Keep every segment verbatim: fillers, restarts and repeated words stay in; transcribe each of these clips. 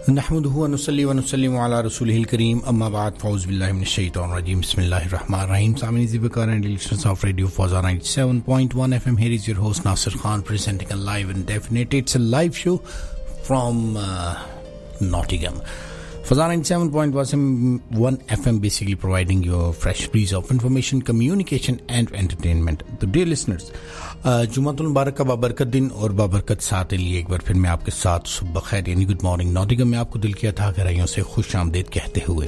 نحمده ونصلي ونسلم على رسوله الكريم اما بعد فاعوذ بالله من الشیطان الرجیم بسم اللہ الرحمن الرحیم. سامعین عزیز وقار and listeners of Radio Fawza ninety-seven point one F M. Here is your host Nasir Khan presenting a live and definite. It's a live show from uh, Nottingham. Fawza ninety-seven point one F M basically providing you a fresh breeze of information, communication and entertainment. So dear listeners, جمعۃ المبارک کا بابرکت دن اور بابرکت ساتھ لیے ایک بار پھر میں آپ کے ساتھ صبح بخیر یعنی گڈ مارننگ نوٹنگھم میں آپ کو دل کی عطا گہرائیوں سے خوش آمدید کہتے ہوئے.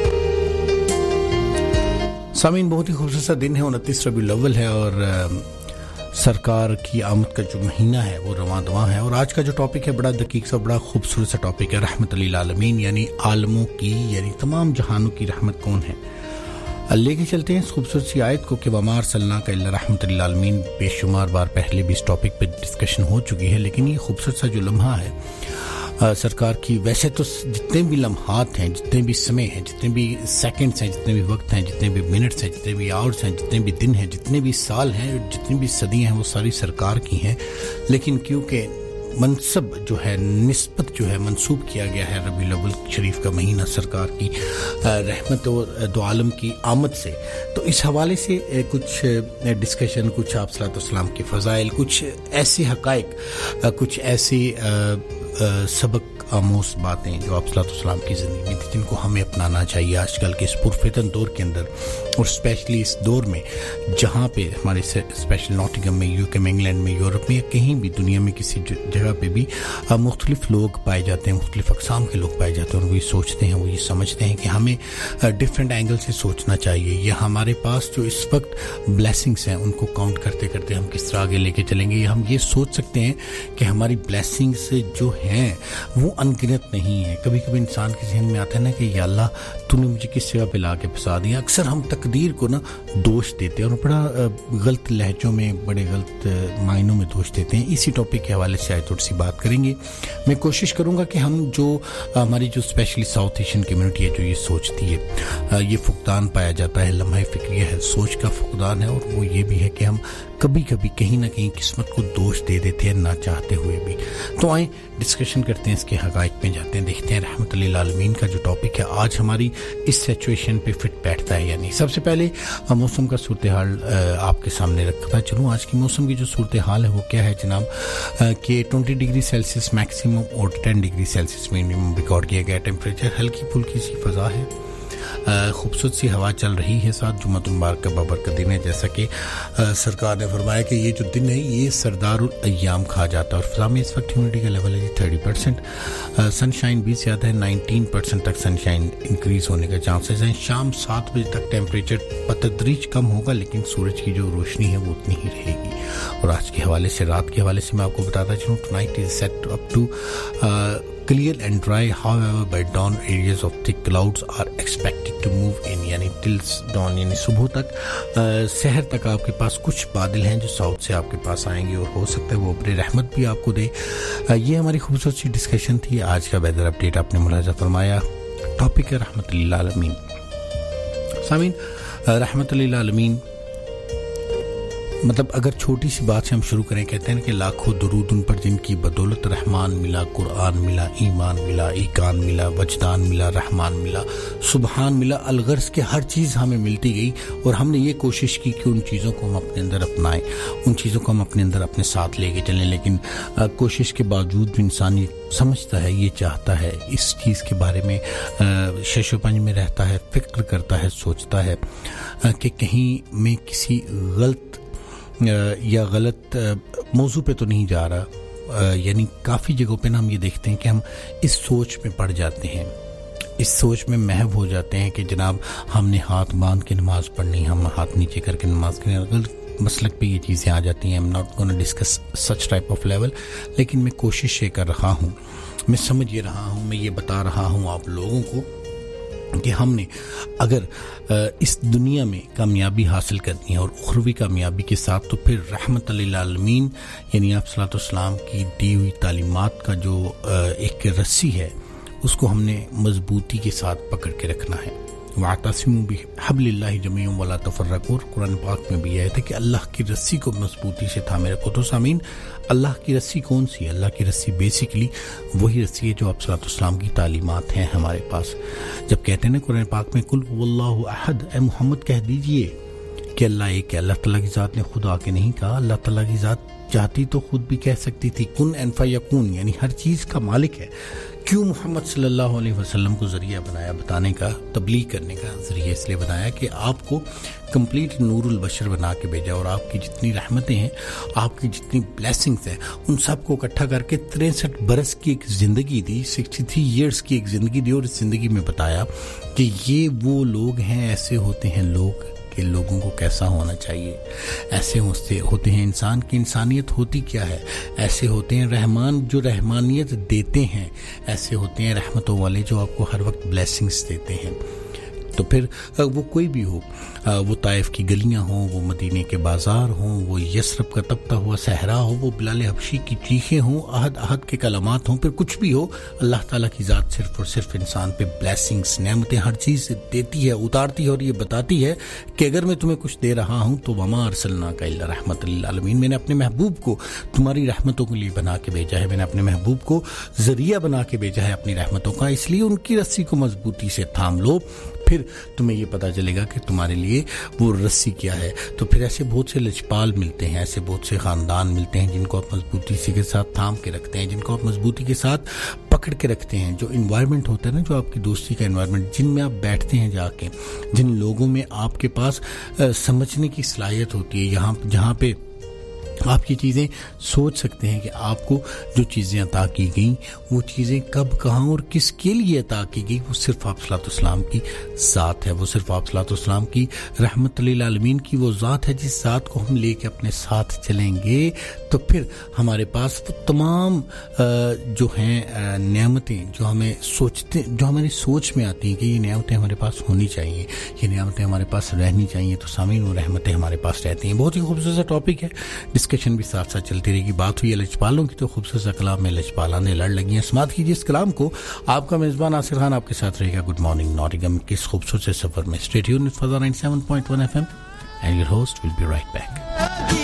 سامعین بہت ہی خوبصورت سا دن ہے، انتیس ربیع الاول ہے اور سرکار کی آمد کا جو مہینہ ہے وہ رواں دواں ہے. اور آج کا جو ٹاپک ہے بڑا دقیق سا بڑا خوبصورت سا ٹاپک ہے، رحمت للعالمین یعنی عالموں کی یعنی تمام جہانوں کی رحمت کون ہے. لے کے چلتے ہیں اس خوبصورت سی آیت کو کہ وما ارسلناک الا رحمت للعالمین. بے شمار بار پہلے بھی اس ٹاپک پہ ڈسکشن ہو چکی ہے، لیکن یہ خوبصورت سا جو لمحہ ہے سرکار کی، ویسے تو جتنے بھی لمحات ہیں، جتنے بھی سمے ہیں، جتنے بھی سیکنڈز ہیں، جتنے بھی وقت ہیں، جتنے بھی منٹس ہیں، جتنے بھی آورز ہیں، جتنے بھی دن ہیں، جتنے بھی سال ہیں، جتنی بھی صدیاں ہیں، وہ ساری سرکار کی ہیں. لیکن کیونکہ منصب جو ہے، نسبت جو ہے منسوب کیا گیا ہے ربیع الاول شریف کا مہینہ سرکار کی رحمت و دو عالم کی آمد سے، تو اس حوالے سے کچھ ڈسکشن، کچھ آپ صلی اللہ علیہ وسلم کے فضائل، کچھ ایسے حقائق، کچھ ایسی سبق آموز باتیں جو آپ صلی اللہ علیہ وسلم کی زندگی میں تھی، جن کو ہمیں اپنانا چاہیے آج کل کے اس پرفتن دور کے اندر، اور اسپیشلی اس دور میں جہاں پہ ہمارے اسپیشل ناٹنگھم میں، یو کے میں، انگلینڈ میں، یورپ میں، یا کہیں بھی دنیا میں کسی جگہ پہ بھی مختلف لوگ پائے جاتے ہیں، مختلف اقسام کے لوگ پائے جاتے ہیں، اور وہ یہ سوچتے ہیں، وہ یہ سمجھتے ہیں کہ ہمیں ڈفرینٹ اینگل سے سوچنا چاہیے، یا ہمارے پاس جو اس وقت بلیسنگس ہیں ان کو کاؤنٹ کرتے کرتے ہم کس طرح آگے لے کے چلیں گے، یا ہم یہ سوچ سکتے ہیں کہ ہماری بلیسنگس جو ہیں وہ انگنت نہیں ہے. کبھی کبھی انسان کے ذہن میں آتا ہے نا کہ یا اللہ تو نے مجھے کس جگہ پہ لا کے پھنسا دیا. اکثر ہم تقدیر کو نا دوش دیتے ہیں اور بڑا غلط لہجوں میں، بڑے غلط معنوں میں دوش دیتے ہیں. اسی ٹاپک کے حوالے سے آج تھوڑی سی بات کریں گے. میں کوشش کروں گا کہ ہم جو ہماری جو اسپیشلی ساؤتھ ایشین کمیونٹی ہے جو یہ سوچتی ہے، یہ فقدان پایا جاتا ہے، لمحہ فکریہ ہے، سوچ کا فقدان ہے، اور وہ یہ بھی ہے کہ ہم کبھی کبھی کہیں نہ کہیں قسمت کو دوش دے دیتے ہیں نہ چاہتے ہوئے بھی. تو آئیں ڈسکشن کرتے ہیں، اس کے حقائق میں جاتے ہیں، دیکھتے ہیں رحمت للعالمین کا جو ٹاپک ہے آج ہماری اس سچویشن پہ فٹ بیٹھتا ہے یا نہیں. سب سے پہلے موسم کا صورتحال آپ کے سامنے رکھتا چلوں. آج کی موسم کی جو صورتحال ہے وہ کیا ہے جناب کہ ٹوئنٹی ڈگری سیلسیس میکسیمم اور ten degree Celsius minimum record کیا گیا ٹیمپریچر. ہلکی پھلکی سی فضا ہے، خوبصورت سی ہوا چل رہی ہے، ساتھ جمعۃ المبارک کا بابرکت دن ہے. جیسا کہ سرکار نے فرمایا کہ یہ جو دن ہے یہ سردار الایام کہا جاتا ہے. اور فضا میں اس وقت ہیومیڈیٹی کا لیول ہے تھرٹی پرسینٹ، سن شائن بھی زیادہ ہے، نائنٹین پرسینٹ تک سن شائن انکریز ہونے کا چانسز ہیں. شام سات بجے تک ٹیمپریچر بتدریج کم ہوگا، لیکن سورج کی جو روشنی ہے وہ اتنی ہی رہے گی. اور آج کے حوالے سے، رات کے حوالے سے میں آپ کو بتاتا چلوں، tonight is set up to clear and dry, however by dawn areas of thick clouds are expected to move in, یعنی till dawn یعنی صبح تک، سحر تک آپ کے پاس کچھ بادل ہیں جو ساؤتھ سے آپ کے پاس آئیں گے، اور ہو سکتا ہے وہ اپنے رحمت بھی آپ کو دے. یہ ہماری خوبصورت سی ڈسکشن تھی. آج کا ویدر اپڈیٹ آپ نے ملاحظہ فرمایا، ٹاپک ہے رحمت للعالمین. سامعین رحمت للعالمین مطلب اگر چھوٹی سی بات سے ہم شروع کریں، کہتے ہیں کہ لاکھوں درود ان پر جن کی بدولت رحمان ملا، قرآن ملا، ایمان ملا، ایقان ملا، وجدان ملا، رحمان ملا، سبحان ملا، الغرض کے ہر چیز ہمیں ملتی گئی، اور ہم نے یہ کوشش کی کہ ان چیزوں کو ہم اپنے اندر اپنائیں، ان چیزوں کو ہم اپنے اندر اپنے ساتھ لے کے چلیں. لیکن کوشش کے باوجود بھی انسان یہ سمجھتا ہے، یہ چاہتا ہے، اس چیز کے بارے میں شش و پنج میں رہتا ہے، فکر کرتا ہے، سوچتا ہے کہ کہیں میں کسی غلط یا غلط موضوع پہ تو نہیں جا رہا. یعنی کافی جگہوں پہ نا ہم یہ دیکھتے ہیں کہ ہم اس سوچ میں پڑ جاتے ہیں، اس سوچ میں محو ہو جاتے ہیں کہ جناب ہم نے ہاتھ باندھ کے نماز پڑھنی، ہم ہاتھ نیچے کر کے نماز کریں. غلط مسلک پہ یہ چیزیں آ جاتی ہیں. Am not gonna discuss such type of level, لیکن میں کوشش یہ کر رہا ہوں، میں سمجھ یہ رہا ہوں، میں یہ بتا رہا ہوں آپ لوگوں کو کہ ہم نے اگر اس دنیا میں کامیابی حاصل کرنی ہے اور اخروی کامیابی کے ساتھ، تو پھر رحمت للعالمین یعنی آپ صلی اللہ علیہ وسلم کی دی ہوئی تعلیمات کا جو ایک رسی ہے اس کو ہم نے مضبوطی کے ساتھ پکڑ کے رکھنا ہے. वातसिमू बिहब्लिल्लाहि जमीअन वला तफर्रकू, कुरान पाक में भी आया था कि अल्लाह की रस्सी को मजबूती से थामे रखो। तो सामीन, अल्लाह की रस्सी कौन सी है? अल्लाह की रस्सी बेसिकली वही रस्सी है जो आप सल्लल्लाहु अलैहि वसल्लम की तालीमात हैं हमारे पास। जब कहते हैं ना कुरान पाक में कुल हुवल्लाहु अहद, ए मोहम्मद कह दीजिए कि अल्लाह एक है। अल्लाह ताला की ज़ात ने खुद आके नहीं कहा, अल्लाह ताला की ज़ात चाहती तो खुद भी कह सकती थी कुन एन फयकून, यानी हर चीज़ का मालिक है। क्यों मोहम्मद सल्लल्लाहु अलैहि वसल्लम को ज़रिया बनाया बताने का, तबलीग करने का ज़रिया इसलिए बनाया कि आपको कंप्लीट नूरुल बशर बना के भेजा, और आपकी जितनी रहमतें हैं, आपकी जितनी ब्लेसिंग्स हैं, उन सब को इकट्ठा करके तिरसठ बरस की एक ज़िंदगी दी, तिरसठ ईयर्स की एक ज़िंदगी दी, और इस ज़िंदगी में बताया कि ये वो लोग हैं, ऐसे होते हैं लोग कि लोगों को कैसा होना चाहिए, ऐसे होते होते हैं इंसान की इंसानियत होती क्या है, ऐसे होते हैं रहमान जो रहमानियत देते हैं, ऐसे होते हैं रहमतों वाले जो आपको हर वक्त ब्लेसिंग्स देते हैं। तो फिर वो कोई भी हो, वो ताइफ की गलियां हों, वो मदीने के बाज़ार हों, वो यसरब का तपता हुआ सहरा हो, वो बिलाल हबशी की चीखें हों, अहद अहद के कलमात हों, फिर कुछ भी हो, अल्लाह ताला की ज़ात सिर्फ और सिर्फ इंसान पे ब्लेसिंग्स, नेमतें हर चीज़ देती है, उतारती है, और ये बताती है कि अगर मैं तुम्हें कुछ दे रहा हूँ तो वमा अरसलनाका इल्ला रहमतल लिल आलमीन, मैंने अपने महबूब को तुम्हारी रहमतों के लिए बना के भेजा है, मैंने अपने महबूब को ज़रिया बना के भेजा है अपनी रहमतों का, इसलिए उनकी रस्सी को मजबूती से थाम लो, फिर तुम्हें ये पता चलेगा कि तुम्हारे लिए वो रस्सी क्या है। तो फिर ऐसे बहुत से लचपाल मिलते हैं, ऐसे बहुत से ख़ानदान मिलते हैं जिनको आप मजबूती से के साथ थाम के रखते हैं, जिनको आप मजबूती के साथ पकड़ के रखते हैं। जो इन्वायरमेंट होता है ना, जो आपकी दोस्ती का इन्वायरमेंट, जिनमें आप बैठते हैं जाके, जिन लोगों में आपके पास आ, समझने की सलाहियत होती है, यहाँ जहाँ पे आप ये चीज़ें सोच सकते हैं कि आपको जो चीज़ें अता की गई वो चीज़ें कब, कहाँ और किसके लिए अता की गई, वो सिर्फ आप सल्लल्लाहु अलैहि वसल्लम की ज़ात है, वो सिर्फ आप सल्लल्लाहु अलैहि वसल्लम की रहमतुल लिल आलमीन की वो ज़ात है, जिस ज़ात को हम लेके अपने साथ चलेंगे तो फिर हमारे पास वो तमाम जो हैं नेमतें जो हमें सोचते जो हमारी सोच में आती हैं कि ये नेमतें हमारे पास होनी चाहिए, ये नेमतें हमारे पास रहनी चाहिए, तो सामीन वो रहमतें हमारे पास रहती हैं। बहुत ही खूबसूरत सा टॉपिक है, डिस्कशन भी साथ साथ चलती रहेगी। बात हुई है लचपालों की, तो खूबसूरत सा कलाम में लचपाला ने लड़ लगी हैं। समात कीजिए इस कलाम को। आपका मेज़बान आसिर खान आपके साथ रहेगा गुड मॉर्निंग नॉटिंघम के इस खूबसूरत से सफर में। Stay tuned with फज़ा ninety seven point one F M and your host will be right back.